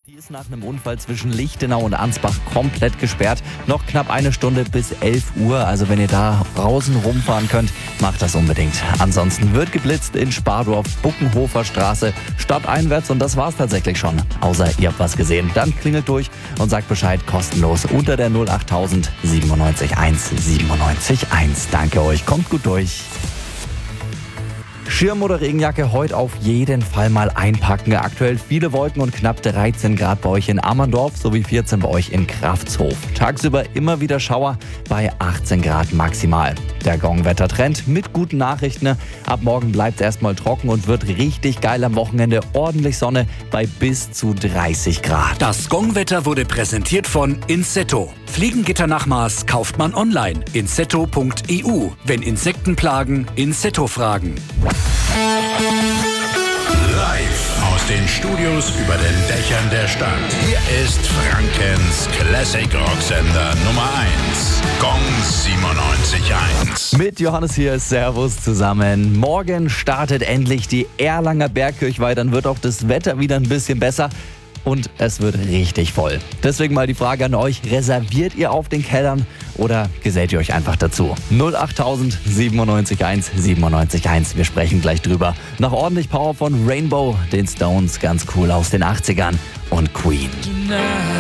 Die ist nach einem Unfall zwischen Lichtenau und Ansbach komplett gesperrt. Noch knapp eine Stunde bis 11 Uhr. Also wenn ihr da draußen rumfahren könnt, macht das unbedingt. Ansonsten wird geblitzt in Spardorf, Buckenhofer Straße, stadteinwärts. Und das war's tatsächlich schon. Außer ihr habt was gesehen. Dann klingelt durch und sagt Bescheid kostenlos unter der 08000 97 1 97 1. Danke euch, kommt gut durch. Schirm oder Regenjacke heute auf jeden Fall mal einpacken. Aktuell viele Wolken und knapp 13 Grad bei euch in Ammerndorf sowie 14 bei euch in Kraftshof. Tagsüber immer wieder Schauer bei 18 Grad maximal. Der Gong-Wettertrend mit guten Nachrichten. Ab morgen bleibt es erstmal trocken und wird richtig geil am Wochenende. Ordentlich Sonne bei bis zu 30 Grad. Das Gong-Wetter wurde präsentiert von Insetto. Fliegengitter nach Maß kauft man online. Insetto.eu. Wenn Insekten plagen, Insetto fragen. Live aus den Studios über den Dächern der Stadt. Hier ist Frankens Classic Rocksender Nummer 1. Gong 97.1. Mit Johannes hier, Servus zusammen. Morgen startet endlich die Erlanger Bergkirchweih, dann wird auch das Wetter wieder ein bisschen besser. Und es wird richtig voll. Deswegen mal die Frage an euch, reserviert ihr auf den Kellern oder gesellt ihr euch einfach dazu? 08000 97 1 97 1. Wir sprechen gleich drüber. Noch ordentlich Power von Rainbow, den Stones, ganz cool aus den 80ern und Queen.